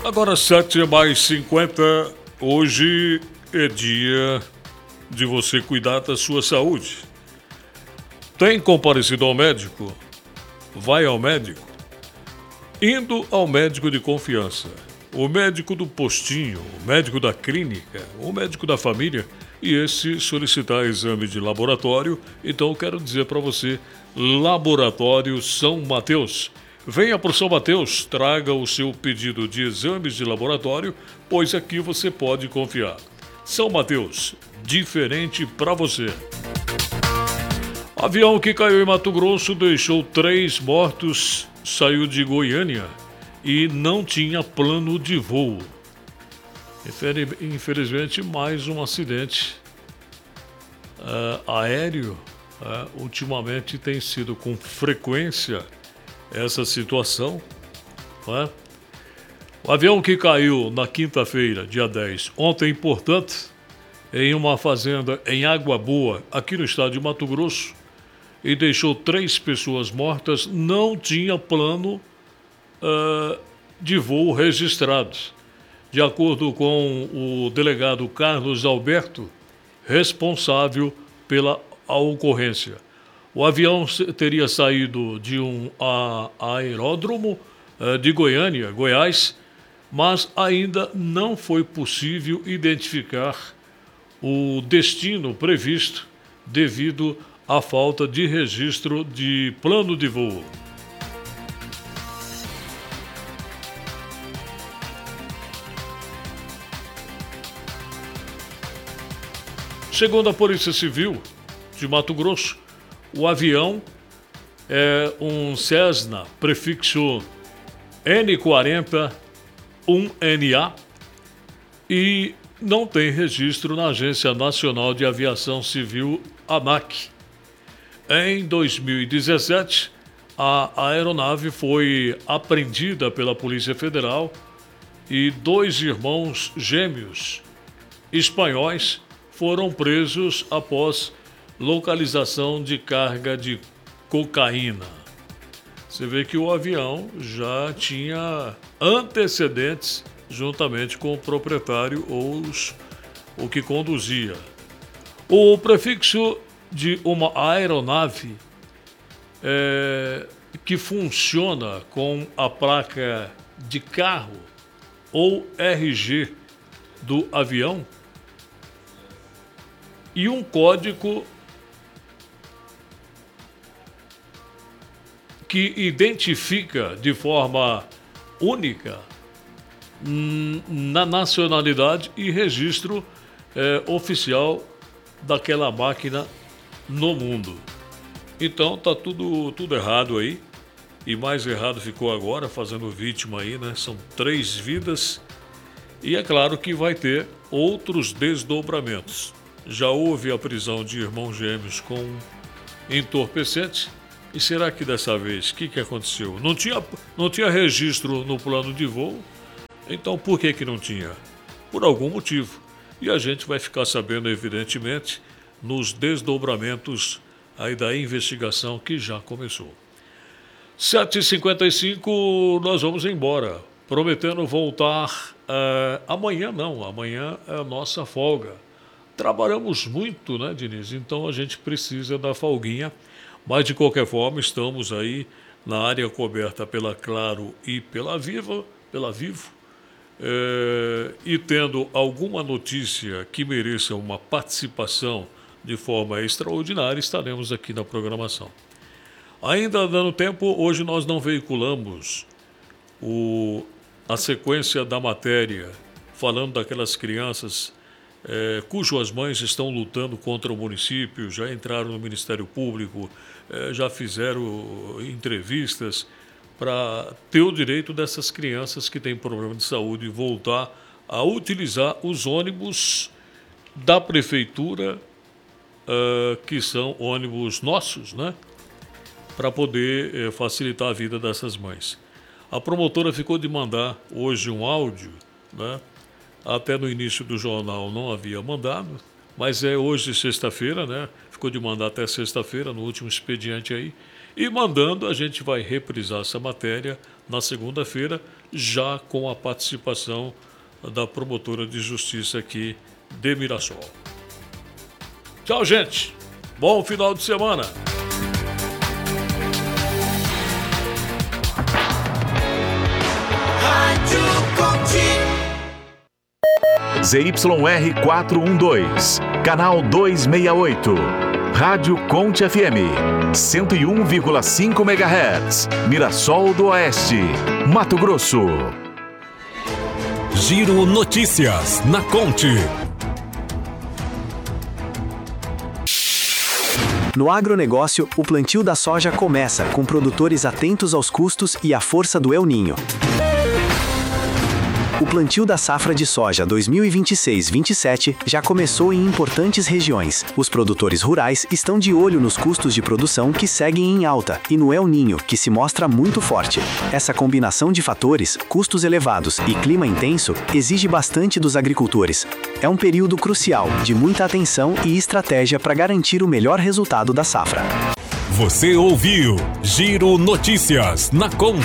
Agora 7h50, hoje é dia de você cuidar da sua saúde. Tem comparecido ao médico? Vai ao médico. Indo ao médico de confiança. O médico do postinho, o médico da clínica, o médico da família, e esse solicitar exame de laboratório. Então eu quero dizer para você, Laboratório São Mateus. Venha para o São Mateus, traga o seu pedido de exames de laboratório, pois aqui você pode confiar. São Mateus, diferente para você. Avião que caiu em Mato Grosso deixou 3 mortos, saiu de Goiânia e não tinha plano de voo. Infelizmente, mais um acidente aéreo. Ultimamente tem sido com frequência essa situação. O avião que caiu na quinta-feira, dia 10, ontem, portanto, em uma fazenda em Água Boa, aqui no estado de Mato Grosso, e deixou 3 pessoas mortas, não tinha plano de voo registrado. De acordo com o delegado Carlos Alberto, responsável pela ocorrência. O avião teria saído de um aeródromo de Goiânia, Goiás, mas ainda não foi possível identificar o destino previsto devido à falta de registro de plano de voo. Segundo a Polícia Civil de Mato Grosso, o avião é um Cessna prefixo N40-1NA e não tem registro na Agência Nacional de Aviação Civil, ANAC. Em 2017, a aeronave foi apreendida pela Polícia Federal e 2 irmãos gêmeos espanhóis foram presos após localização de carga de cocaína. Você vê que o avião já tinha antecedentes juntamente com o proprietário ou o que conduzia. O prefixo de uma aeronave que funciona com a placa de carro ou RG do avião e um código que identifica de forma única na nacionalidade e registro oficial daquela máquina no mundo. Então tá tudo errado aí, e mais errado ficou agora, fazendo vítima aí, né? São 3 vidas e é claro que vai ter outros desdobramentos. Já houve a prisão de irmãos gêmeos com entorpecentes. E será que dessa vez, o que aconteceu? Não tinha registro no plano de voo? Então por que não tinha? Por algum motivo. E a gente vai ficar sabendo, evidentemente, nos desdobramentos aí da investigação que já começou. 7h55, nós vamos embora, prometendo voltar amanhã não, amanhã é a nossa folga. Trabalhamos muito, né, Diniz? Então a gente precisa da folguinha, mas de qualquer forma estamos aí na área coberta pela Claro e pela Vivo, e tendo alguma notícia que mereça uma participação de forma extraordinária, estaremos aqui na programação. Ainda dando tempo, hoje nós não veiculamos a sequência da matéria falando daquelas crianças cujas mães estão lutando contra o município, já entraram no Ministério Público, já fizeram entrevistas para ter o direito dessas crianças que têm problema de saúde voltar a utilizar os ônibus da prefeitura, que são ônibus nossos, né? Para poder facilitar a vida dessas mães. A promotora ficou de mandar hoje um áudio, né? Até no início do jornal não havia mandado, mas é hoje sexta-feira, né? Ficou de mandar até sexta-feira, no último expediente aí. E mandando, a gente vai reprisar essa matéria na segunda-feira, já com a participação da promotora de justiça aqui de Mirassol. Tchau, gente. Bom final de semana. ZYR 412, canal 268. Rádio Conte FM, 101,5 MHz, Mirassol do Oeste, Mato Grosso. Giro Notícias na Conte. No agronegócio, o plantio da soja começa, com produtores atentos aos custos e à força do El Ninho. O plantio da safra de soja 2026-27 já começou em importantes regiões. Os produtores rurais estão de olho nos custos de produção que seguem em alta e no El Ninho, que se mostra muito forte. Essa combinação de fatores, custos elevados e clima intenso, exige bastante dos agricultores. É um período crucial, de muita atenção e estratégia para garantir o melhor resultado da safra. Você ouviu Giro Notícias na Conte.